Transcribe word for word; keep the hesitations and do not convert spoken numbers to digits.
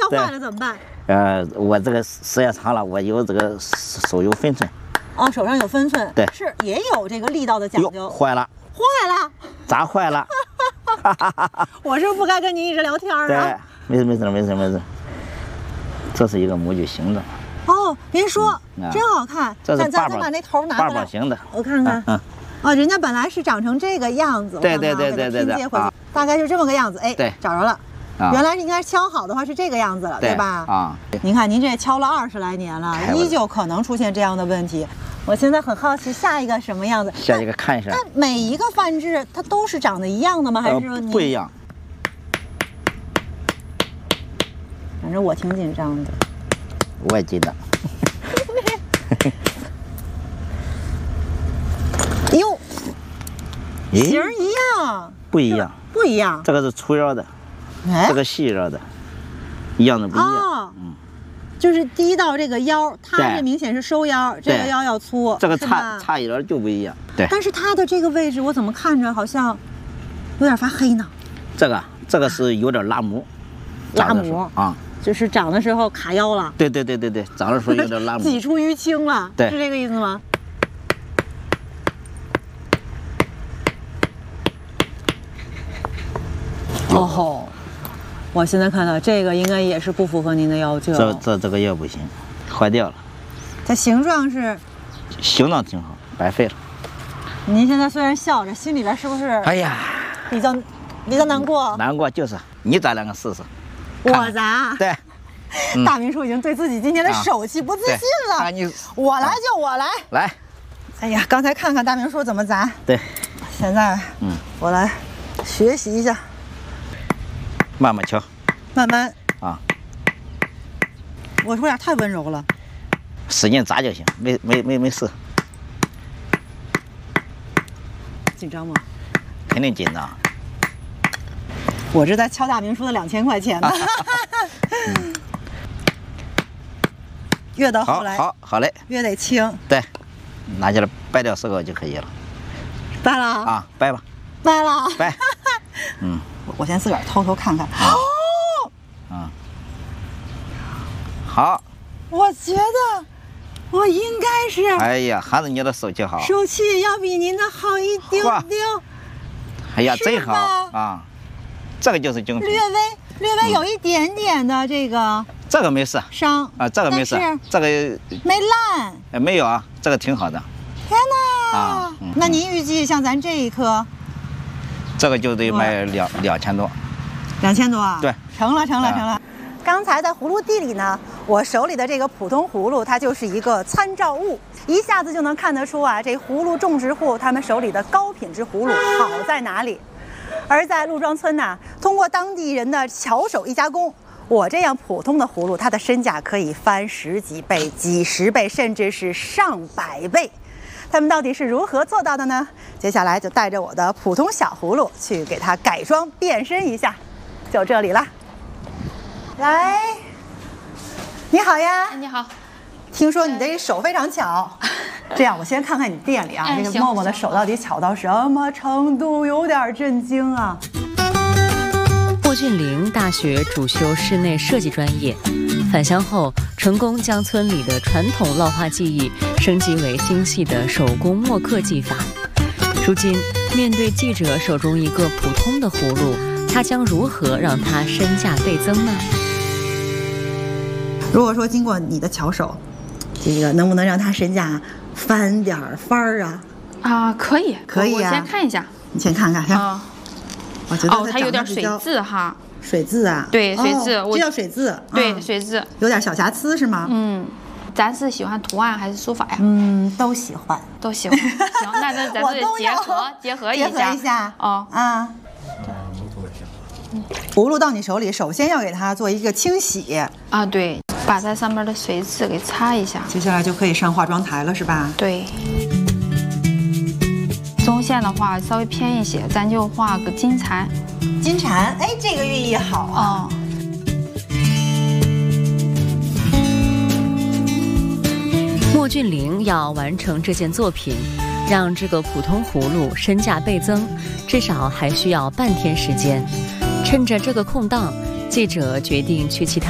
坏了怎么办？ 呃，我这个时间长了，我有这个手有分寸。 哦，手上有分寸。 对， 是也有这个力道的讲究。 坏了， 坏了， 咋坏了？ 我是不该跟您一直聊天啊。 对，没事没事没事没事。这是一个模具型的。 哦，您说， 嗯、 真好看。 这是咱咱把那头拿过来。八宝型的， 我看看。嗯。哦，人家本来是长成这个样子。 对对对对对对。 啊，大概就这么个样子。哎， 对， 找着了。啊、原来应该敲好的话是这个样子了， 对, 对吧？啊。您看，您这敲了二十来年了，依旧可能出现这样的问题。我现在很好奇，下一个什么样子？ 下一个看一下。 那每一个范制它都是长得一样的吗？还是说你、呃、不一样？ 反正我挺紧张的。 我也紧张。 哟，型儿一样？ 不一样， 不一样。 这个是粗腰的，哎、这个细腰的，一样的不一样。哦、嗯。 就是第一道这个腰，它这明显是收腰，这个腰要粗， 这个差差一点就不一样。对， 但是它的这个位置，我怎么看着好像有点发黑呢？ 这个这个是有点拉模， 拉模啊， 就是长的时候卡腰了。 对对对对对，长的时候有点拉模， 挤出淤青了， 对， 是这个意思吗？哦吼。我现在看到这个应该也是不符合您的要求。 这这这个也不行，坏掉了。 它形状是？ 形状挺好，白费了。 您现在虽然笑着，心里边是不是？ 哎呀， 比较比较难过。 难过就是你砸两个试试。 我砸？ 对。 嗯、大明叔已经对自己今天的手气不自信了。啊、你我来就我来。 来。 哎呀，刚才看看大明叔怎么砸。 对。 现在，嗯，我来学习一下。 慢慢敲， 慢慢啊！ 我说点太温柔了， 使劲砸就行，没没没没事。 紧张吗？ 肯定紧张。 我这在敲大明叔的两千块钱呢。嗯、越到后来， 好，好，好嘞， 越得轻。 对，拿起来掰掉石膏就可以了。 掰了啊，掰吧。 掰了。 掰。嗯。 我先自个儿偷偷看看。哦， 嗯，好。 我觉得我应该是。 哎呀，还是你的手气好。 手气要比您的好一丢丢。 哎呀，真好啊！这个就是精品。 略微略微有一点点的这个。嗯、 这个没事。 伤啊，这个没事。这个没烂。 哎，没有啊，这个挺好的。 天哪！啊，嗯、那您预计像咱这一颗？ 这个就得卖两两千多， 两千多啊？ 对， 成了，成了，成了。刚才在葫芦地里呢，我手里的这个普通葫芦，它就是一个参照物，一下子就能看得出啊，这葫芦种植户他们手里的高品质葫芦好在哪里。而在陆庄村呢，通过当地人的巧手一加工，我这样普通的葫芦，它的身价可以翻十几倍、几十倍，甚至是上百倍。他们到底是如何做到的呢？接下来就带着我的普通小葫芦去给它改装变身一下，就这里了。来，你好呀。 你好。 听说你这手非常巧，这样我先看看你店里啊， 哎、 这个默默的手到底巧到什么程度，有点震惊啊。 霍峻岭大学主修室内设计专业，返乡后成功将村里的传统烙花技艺升级为精细的手工墨刻技法。如今面对记者手中一个普通的葫芦，他将如何让它身价倍增呢？ 如果说经过你的巧手，这个能不能让它身价翻点番儿啊？ 啊，可以， 可以啊。 我先看一下， 你先看看，看。 哦， 我觉得哦，它有点水渍哈。 水渍啊？ 对，水渍， 哦、这叫水渍。 对， 嗯、 水渍， 有点小瑕疵是吗？ 嗯，咱是喜欢图案还是书法呀？ 嗯，都喜欢， 都喜欢。行，那咱咱是结合结合一下， 结合一下。 哦啊。葫芦到你手里，首先要给它做一个清洗啊，对，把它上面的水渍给擦一下。 接下来就可以上化妆台了，是吧？ 对。中线的话稍微偏一些，咱就画个金蝉。 金蝉，哎，这个寓意好啊。 哦。 莫峻岭要完成这件作品，让这个普通葫芦身价倍增，至少还需要半天时间。趁着这个空档，记者决定去其他